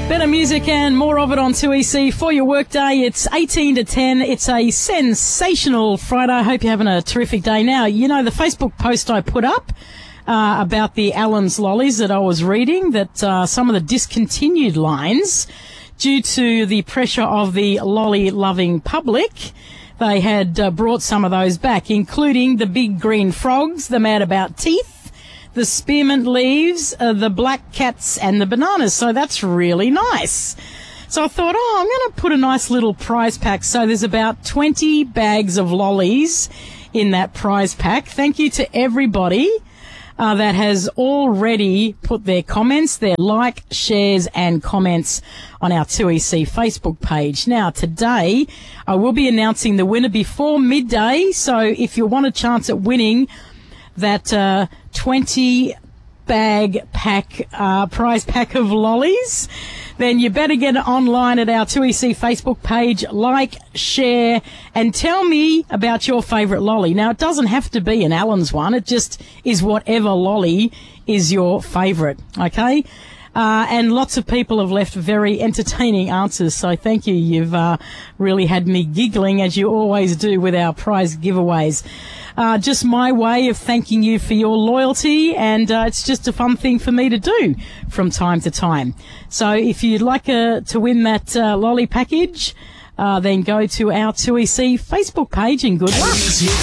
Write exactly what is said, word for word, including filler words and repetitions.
Better music and more of it on two E C for your workday. It's eighteen to ten. It's a sensational Friday. I hope you're having a terrific day. Now, you know, the Facebook post I put up uh, about the Allen's lollies that I was reading, that uh, some of the discontinued lines, due to the pressure of the lolly-loving public, they had uh, brought some of those back, including the big green frogs, the mad about teeth, the spearmint leaves, uh, the black cats and the bananas. So that's really nice. So I thought, oh, I'm going to put a nice little prize pack. So there's about twenty bags of lollies in that prize pack. Thank you to everybody uh, that has already put their comments, their like, shares and comments on our two E C Facebook page. Now, today I will be announcing the winner before midday. So if you want a chance at winning that uh, twenty bag pack, uh, prize pack of lollies, then you better get online at our two E C Facebook page, like, share, and tell me about your favourite lolly. Now, it doesn't have to be an Allen's one. It just is whatever lolly is your favourite, okay? Uh, and lots of people have left very entertaining answers, so thank you. You've uh, really had me giggling, as you always do with our prize giveaways. Uh, just my way of thanking you for your loyalty, and uh, it's just a fun thing for me to do from time to time. So if you'd like uh, to win that uh, lolly package, uh, then go to our two E C Facebook page, and good luck.